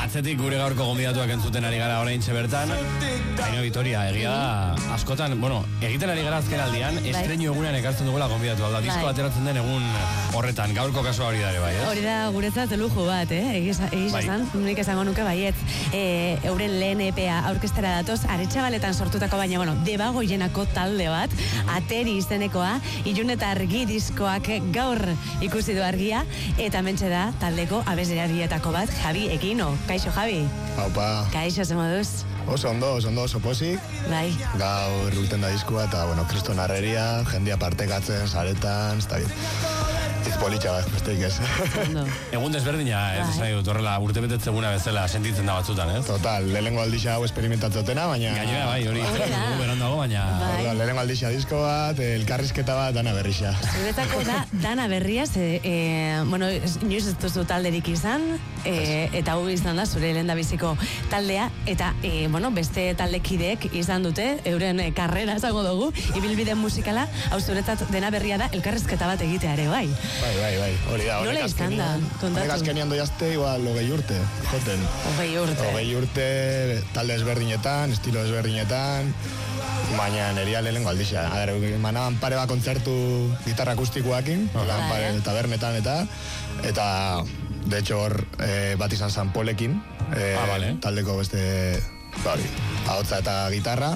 atzetik gure gaurko gonbidatuak entzuten ari gara oraintxe bertan. Aino Vitoria, egia da, askotan, bueno, egiten ari gara azken aldian, estreinu egunean ekartzen dugula gonbidatu, alda, disko ateratzen den egun horretan, gaurko kasua hori dare bai, Hori da guretzat lujo bat, egizazan, nik esango nuke baiet, euren lehen EPA aurkestera datoz, Aretxabaletan sortutako, baina, bueno, Debagoienako talde bat, Ateri izenekoa, Ilun eta Argi diskoak gaur ikusi du argia, eta mentxe da, taldeko abeslarietako bat, Javi Ekino. Kaixo, Javi? Haupa. Kaixo, ze moduz? Oso ondo, oso pozik. Bai. Gaur urten da diskua, eta, bueno, kriston arreria, jendia partekatzen, saretan, ez da izpolitxa bat, besteik ez. Egun desberdina, ez nahi dut, horrela, urte betetzeguna bezala sentitzen da batzutan, ez? Total, lehenengo aldixa hau experimentatzotena, baina... Gainera, bai, hori, berandago, baina... Lehenengo aldixa disko bat, elkarrizketa bat, dana berrixa. Zuretako da, dana berriaz, bueno, inoiz ez duzu talderik izan, eta hau izan da, zure lehen da biziko taldea, eta, bueno, beste taldekideek izan dute, euren karrera esango dugu, ibilbide musikala, hau zuretzat dena berria da, elkarrizketa bat egitea ere, bai. Bai, hori da. Nola izan da, kontatu? Honek azkenian doiazte, igual, 20 urte, joten. 20 urte, talde ezberdinetan, estilo ezberdinetan, baina neria lehenengo aldixea. Manaban pare bat kontzertu gitarra akustikoakin, tabernetan eta, de hecho, hor bat izan San Polekin, taldeko beste, ahotsa eta gitarra.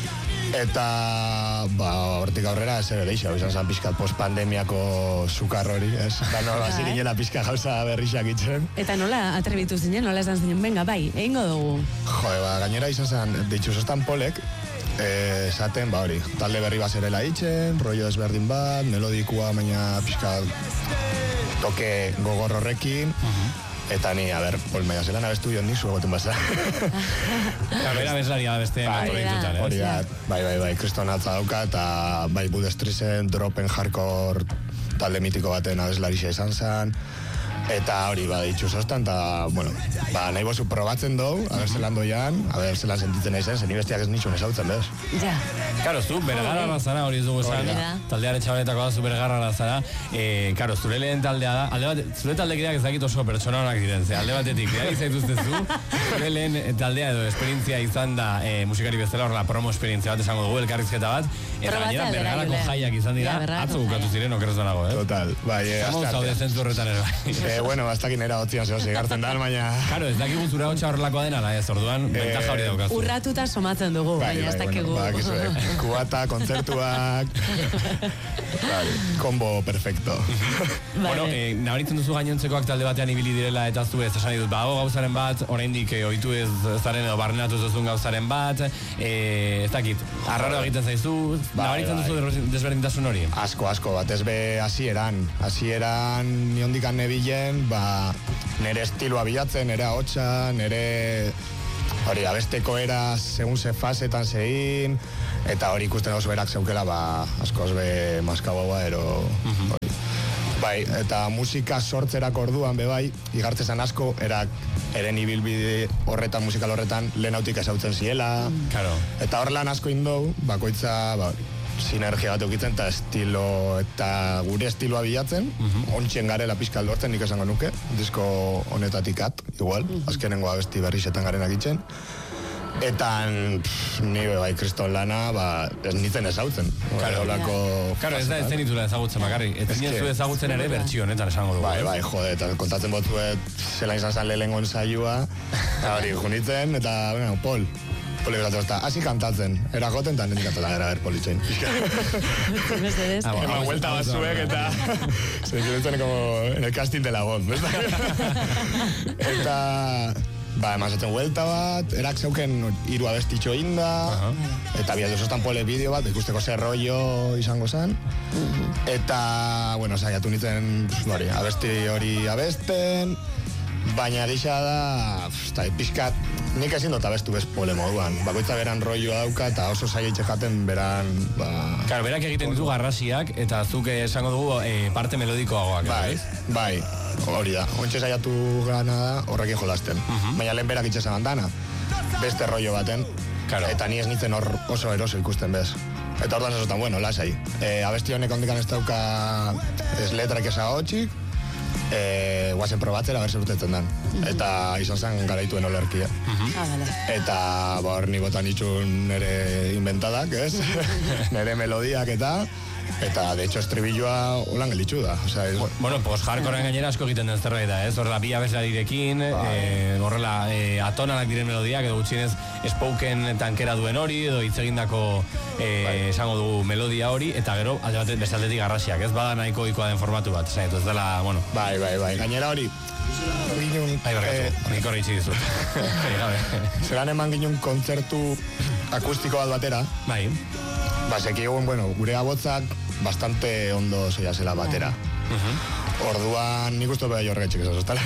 Eta, hortik aurrera, zer ere iso, izan zan pixkat post-pandemiako sukar hori, ez? Eta nola zirinela pixka gauza berrixak itzen. Eta nola atrebitu zinen, nola esan zinen, venga, bai, egingo dugu. Gainera izan zan, ditxu Sostan Polek, esaten, hori, talde berri bat zerela itzen, rollo ezberdin bat, melodikua, baina pixka toke gogor horrekin, eta ni, Pol Maia zelan abestu joan nizu egoten basa. Bera bezlaria beste motorintutan, hori da, bai, kriston atza dauka, eta bai Budestrisen, Dropen Hardcore talde mitiko baten abeslarixa izan zen, eta hori, ditxu Sostan, eta, bueno, nahi bozu probatzen dugu, zelan doian, zelan sentitzen nahi zen, zeni bestiak ez nitxun esautzen, bez? Ja. Karo, zu bergarra razara hori ez dugu esan, taldearen txabaletako da zu bergarra razara, karo, zure lehen taldea da, alde bat, zure taldekideak ez dakit oso pertsona honak diren, alde batetik, behar izaituzte zu, zure lehen taldea edo esperientzia izan da musikari bezala horrela promo esperientzia bat esango dugu, elkarrizketa bat, eta gainera bergarako jaiak izan dira, atzo bukatu ziren okerrez donago, Total, bai, zaude zentzu horretan ere, bueno, hasta aquí nera otzian zehose gartzen dan, baina... Karo, ez dakigu zure hotxa horrelakoa dena, ez orduan, bentaja hori daukazu. Urratuta somatzen dugu, baina ez dakigu. Kubata, kontzertuak... Kombo perfecto. Bueno, nabaritzen duzu gainontzekoak talde batean ibili direla eta zu ez esan ditut, gauzaren bat, oraindik ohitu ez zaren edo barrenatu ez duzun gauzaren bat, ez dakit, arraro egiten zaizu, nabaritzen duzu desberdintasun hori? Asko, batez be hasieran niondikan nebilen, nere estiloa bilatzen, nere ahotsa, nere hori abesteko era segun ze fasetan zein, eta hori ikusten oso berak zeukela, askoz be maskaboa ero bai, eta musika sortzerako orduan bai, igartzezan asko eren ibilbide horretan, musikal horretan lehautik ezautzen ziela, eta hor lan asko indou, bakoitza sinergia bat eukitzen eta estilo eta gure estiloa bilatzen, ontxien garela pixka aldortzen, nik esango nuke, disko honetatik igual, azkenengo abesti berrixetan garenak itzen, eta ni bai kriston lana, ez nintzen ezautzen. Karo, ez da ez zenitula ezagutzen bakarrik, ez zinetzu ezagutzen ere bertxio honetan esango dugu. Bai, jode, eta kontatzen botzuet zela izan zan lehenengo ensaioa, eta hori, junitzen, eta, bueno, Pol hasi kantatzen, eragoten eta nendik atela gara politxein. Eman huelta bat zuek eta zentzen en el casting de la voz, eta emazatzen huelta bat, erak zeuken 3 abestitxo inda, eta biaz Sostan Pole bideo bat, ikusteko zer rollo izango zen, eta, bueno, saiatu nintzen abesti hori abesten, baina gisa da, pixkat, nik ezin dut abestu bez Pole moduan. Bakoitza beran rolloa dauka eta oso zaila jaten beran... Claro, berak egiten ditu garrasiak eta zuk esango dugu parte melodikoagoak. Bai, hori da. Ontxe saiatu gana da horrekin jolasten. Baina lehen berak itxesan bandana. Beste rollo baten. Eta ni ez nintzen hor oso eroso ikusten bez. Eta orduan esotan, bueno, lasai. Abesti honek ondikan ez dauka ez letrak esa hotxik. guazen probatzera berse urtetzen dan. Eta izan zen garaituen olerkia. Eta hor ni botan itxun nire inventadak, ez? Nire melodiak eta de hecho estribilloa holan gelitxu da. Bueno, post-hardcorean gainera asko egiten den zerbait da, ez? Horrela, bi abeslarirekin, horrela, atonanak diren melodiak, edo gutxienez, spoken tankera duen hori, edo hitz egindako esango dugu melodia hori, eta gero, alde batetik beste aldetik garrasiak, ez? Bada nahiko ikoa den formatu bat, ez dela, bueno. Bai. Gainera hori, nik horri itxi dizut. Zeran eman ginen kontzertu akustiko bat batera. Bai. Sekigun, gure abotzak bastante ondo zoia zela batera. Orduan, nik uste behar jorgetxik ez azostala.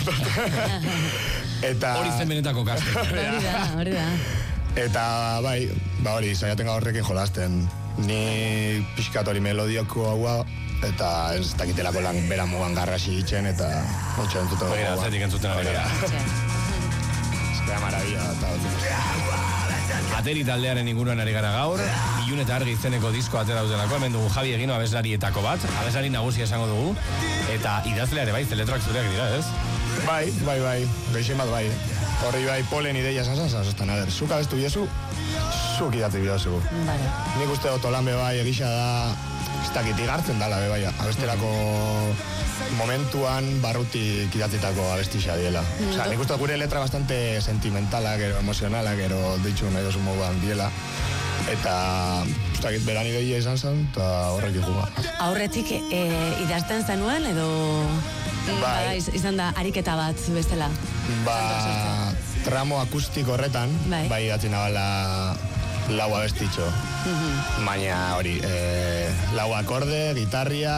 Hori zen benetako kaste. Hori da. Eta, hori, zaiaten gaurrekin jolasten. Ni pixkat hori melodioko haua, eta ez dakitelako lan bera mugan garrasi itxen, eta notxe entzuten hori da, zetik entzuten hori da. Zera maravilla, eta Ateri taldearen inguruan ari gara gaur, Ilun eta Argi izeneko disko atera dutelako, hemen dugu Javi Egino abeslarietako bat, abeslari nagusia esango dugu, eta idazleare bai, letrak zureak dira, ez? Bai, geixen bat bai. Horri bai, polen ideia zazazazaztan, zuk abestu biezu, zuk idatzi biozu. Nik uste dut olan bebai egisa da, ez dakit igartzen dala bebai, abesterako momentuan barrutik idatzitako abestixa diela. Nik uste gure letra bastante sentimentalak, emozionalak, ditxu nahi dozu moduan diela. Eta, ez dakit, beran ideia izan zen, eta horrek ikuma. Aurretik idazten zenuen, edo izan da ariketa bat bestela? Tramo akustiko horretan, bai idatzi nabala lau abestitxo. Baina hori, lau akorde, gitarria,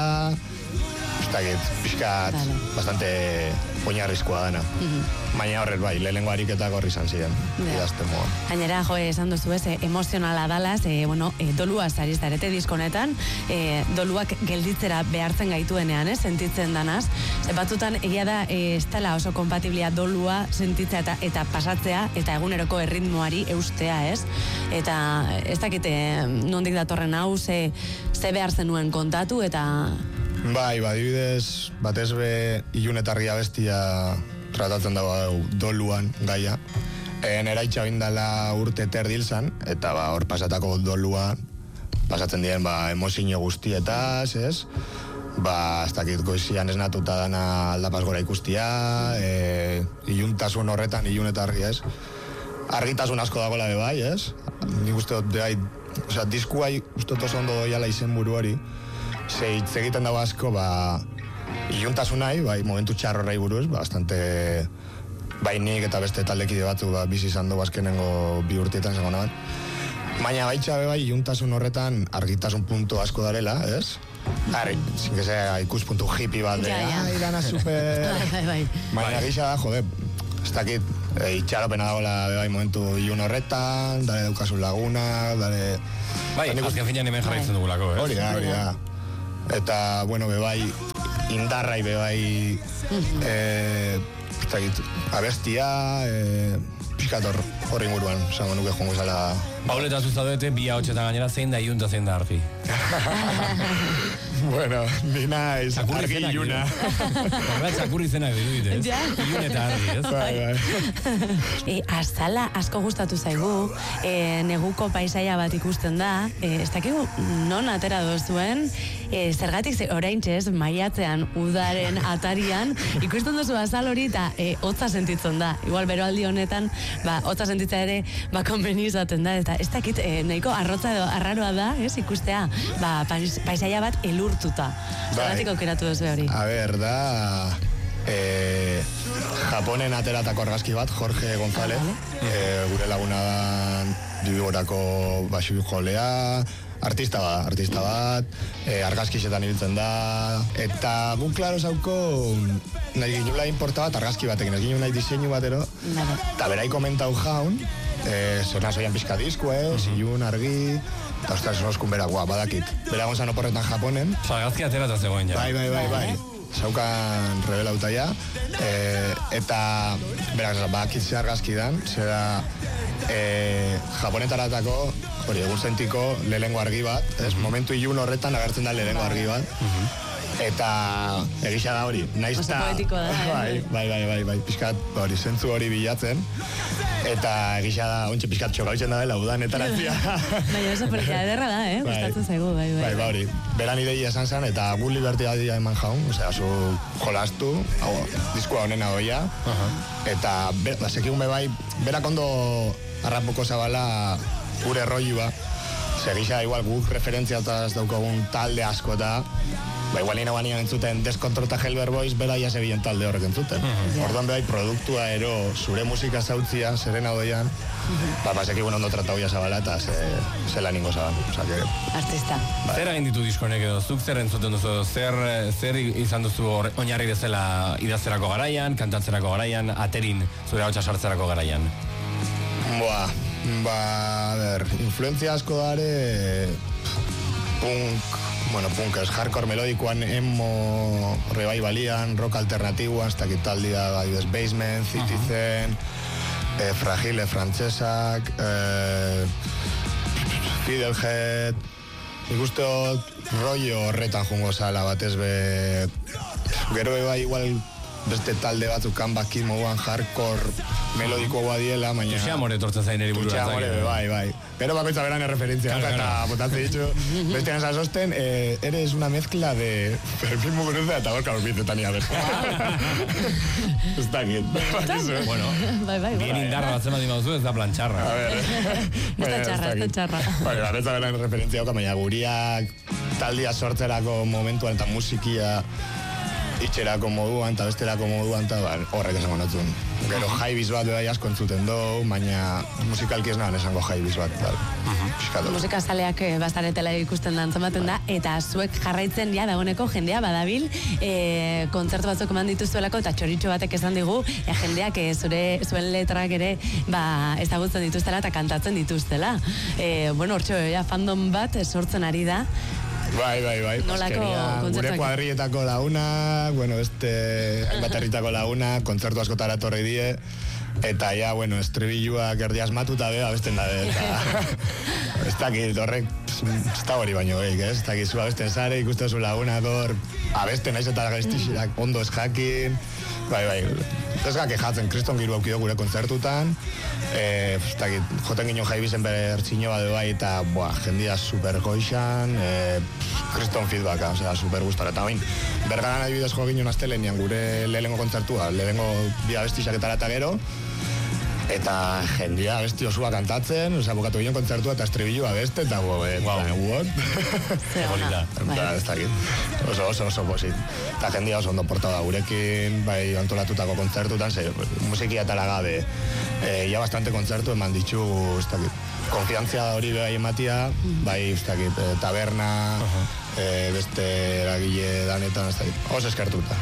pixkat bastante oinarrizkoa dana. Baina horret bai, lehenengo ariketak horri izan ziren, idazten moa. Gainera, esan duzu ez, emozionala dalaz, dolua zari zarete diskonetan, doluak gelditzera behartzen gaituenean, sentitzen danaz. Batzutan, egia da, ez dela oso kompatiblia dolua sentitzea eta pasatzea, eta eguneroko erritmoari eustea, ez? Eta ez dakite, nondik datorren hau, ze behar zenuen kontatu, eta... Bai, adibidez, batez be Ilun eta Argi abestia tratatzen dago doluan gaia. Nera itxabindala urte terdil zan, eta hor pasatako dolua pasatzen diren emozio guztietaz, ez? Ez dakit goizian esnatuta dana aldapaz gora ikustia, iluntasun horretan, Ilun eta Argi, ez? Argitasun asko dagoela bai, ez? Nik uste dut, diskuai uste dut oso ondo doiala izen buruari. Hitz egiten dago asko, iluntasun nahi, momentu txarrorrai buruz, bastante, nik eta beste taldekide batzu bizi izan dugu azkenengo 2 urtietan zengo nabat. Baina baitxabe iluntasun horretan argitasun puntu asko darela, ez? Sin que sea ikuspuntu hippie bat de, dana super... Baina gisa da, ez dakit, itxaropena dagoela momentu ilun horretan, dale daukasun laguna, dale... Azken finean hemen jarraitzen dugulako, ez? Hori da. Eta, bebai, indarrai, bebai, abestia, pixkator horri inguruan, zango nuke jongo zala... Pauleta zuztaduete, 2 ahotsetan gainera, zein da Ilun eta zein da Argi? Bueno, ni naiz, Argi Iluna. Horra, txakurri zenak dirudit, ez? Ilun eta Argi, ez? Azala asko gustatu zaigu, neguko paisaia bat ikusten da, ez dakigu non atera dozuen, zergatik oraintxez, maiatzean, udaren atarian, ikusten duzu azal hori eta hotza sentitzen da. Igual beroaldi honetan, hotza sentitza ere, konbeni izaten da, eta ez dakit, nahiko arrotza edo arraroa da, ez, ikustea, paisaia bat elurtuta. Zergatik aukeratu duzu hori? A ber, da... Japonen ateratako argazki bat, Jorge González, gure laguna da Bibigorako basui jolea, artista bat, argazkisetan ibiltzen da, eta guk klaro zauko nahi ginula inporta bat argazki batekin, ez ginula diseinu batero, eta berai komentau jaun, zona zoian pizka disko, Ilun, Argi, eta ostras, oskun bera, badakit. Bera gonzan oporretan Japonen. Argazki aterata zegoen ja. Bai. Zaukan rebelauta ja. Eta, berak, badakit ze argazki dan, zera Japonetaratako, hori, egun zentiko lehengo argi bat, momentu Ilun horretan agertzen da lehengo argi bat. Eta egisa da hori, naiz oso poetikoa da, bai, pixkat hori, zentzu hori bilatzen. Eta egisa da, ontsa pixkat txokautzen da dela, udanetarazia. Baina oso polita ederra da, gustatzen zaigu, bai. Bai, hori, beran ideia esan zen, eta gu libertatea eman jaun, osea, zu jolastu, diskua honena doia, eta sekigun bai, berak ondo arrapuko zabala gure rollua, segisa igual guk referentziataz daukagun talde asko da, igual nina banian entzuten Descontrol eta Helber Boys, bera ia zebilen talde horrek entzuten. Orduan behai produktua ero zure musika zautzia, serena doian, sekigun ondo tratau ja zabala eta zela ningo zaban. Artista. Zer egin ditu diskonek edo, zuk zer entzuten duzu, zer izan duzu oinarri bezala idazterako garaian, kantatzerako garaian, aterin zure hotxa sartzerako garaian? A ber, influenzia asko dare punk ez hardcore melodikoan, emo revievalian, rock alternatiboan, ez dakit taldia adibidez Basement, Citizen, Fragile frantsesak, Fidelhead, ikusteot rollo horretan jungo zala batez be, gero bai igual beste talde batzuk kanbaki moduan hardcore melodiko badiela, baina... Tuxe amore tortzen zain eri burua. Tuxe amore, bai. Pero bakoitza beran referentzia, eta botatze ditu. Beste nazan sosten, eres una mezcla de Fermín Muguruza eta Gorka Urbizetan ia berta. Ez dakit. Bueno, bien indarra batzen bat imauzu, ez da plantxarra. Ez da txarra. Bakoitza beran referentzia oka, baina guriak taldia sortzerako momentuan eta musikia itxerako moduan eta besterako moduan eta horrek esango notzun. Gero jaibiz bat bai asko entzuten do, baina musikalki ez nahan esango jaibiz bat. Musika zaleak bastaretela ikusten da antzamaten da, eta zuek jarraitzen ja dagoeneko jendea badabil, kontzertu batzuk eman dituzuelako eta txoritxo batek esan digu, jendeak zuen letrak ere ezagutzen dituztela eta kantatzen dituztela. Hortxo, fandom bat sortzen ari da. Bai. Gure kuadrietako lagunak, hainbat herritako lagunak, kontzertu askotara torri die, eta ja, estribilluak erdi asmatuta beba, besten da, ez dakit, horrek, ez da hori baino geik, ez dakit, zu abesten zare, ikusten zu lagunak hor, abesten naiz eta gaiztixerak ondo ez jakin, bai, ez gake jatzen, kriston giru aukido gure kontzertutan, ez dakit, joten ginen jaibizen bere ertxino bat bai, eta, jendia super goixan, kriston feedbacka, super gustora, eta bain, bergaran adibidez jo ginen astelenian gure lehengo kontzertua, lehengo bi abestixaketara eta gero, eta jendia abesti osua kantatzen, bukatu ginen kontzertua eta estribilua beste, eta what? Ez dakit, oso posit. Eta jendia oso ondo portau da gurekin, bai antolatutako kontzertutan, musikia eta lagabe, ja bastante kontzertu eman ditxu, ez dakit, konfiantzia hori bai ematia, bai, ez dakit, taberna, beste eragile danetan, ez dakit, oso eskertuta.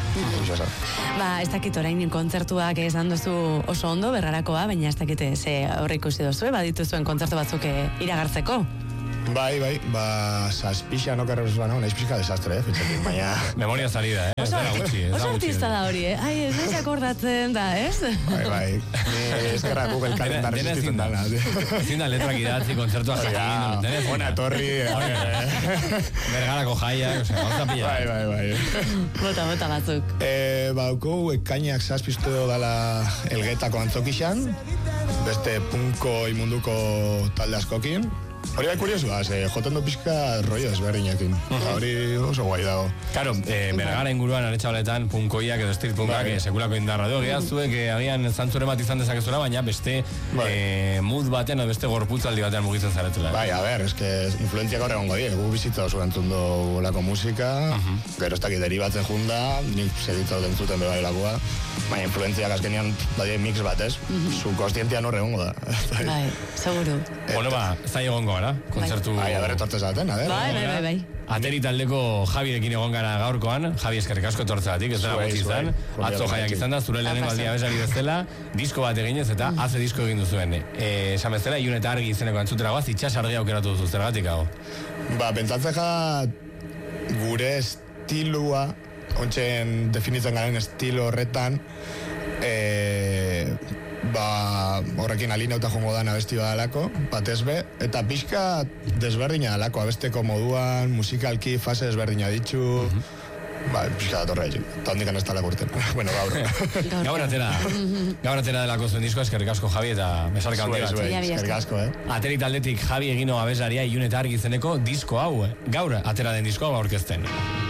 Ez dakit orain kontzertuak esan duzu oso ondo, berrarakoa, baina ez dakit ze horre ikusi duzu, badituzuen kontzertu batzuk iragartzeko. Bai, saspixa no carreros bana, una espizka desastre, fitxekin, baina... Memoria salida, Oso artista da hori, Ai, ez naiz akordatzen da, ez? Bai, eskerra Google kalendar existitzen dana. Ezin da letrak idatzi, kontzertua jakin, Ona etorri, bergarako jaiak, gauza pila. Bai. Bota batzuk. Bauko, ekainak saspiztu dala Elgetako antzokixan, beste punko imunduko talde askokin. Hori bai kuriosua, joten du pixka rollo ezberdinekin. Hori oso guai dago. Claro, bergara inguruan aretxabaletan punkoiak edo street punkak sekulako indarra du. Gehazuek agian zantzure bat izan dezakezula, baina beste mood batean edo beste gorputzaldi batean mugitzen zaretela. Bai, a ber, influentziak horregongo die, gu bizitza oso entzun du lako musika, gero ez dakit deribatzen junda, nik segitza dut entzuten beba lakoa, baina influentziak azkenian badie mix batez, zu kostientian horregongo da. Bai, seguru. Bueno, zai egongo gara, kontzertu... Bai, a ber, etortez daten, a ber. Bai. Ateri taldeko Javirekin egon gara gaurkoan, Javi eskerrik asko etortzeatik, ez dara gutxi izan, atzo jaiak izan da, zure lehenengo aldia bezari bezala, disko bat eginez eta haze disko egin duzuen. Esan bezala, Ilun eta Argi izeneko antzuteragoaz, itxas argia aukeratu duzu, zergatik hau? Pentsatzen gure estilua, ontsen definitzen garen estilo horretan, horrekin alineuta jongo dan abesti badalako, batez be, eta pixka desberdina dalako abesteko moduan, musikalki fase desberdina ditzu, pixka datorra egin. Eta hondikan ez tala kurten. Bueno, gaur. Gaur atera delako zuen diskoa, eskerrik asko Javi eta besarka handi bat. Eskerrik asko, Aterik taldetik Javi Egino abeslaria Ilun eta Argi izeneko disko hau. Gaur atera den disko hau aurkezten.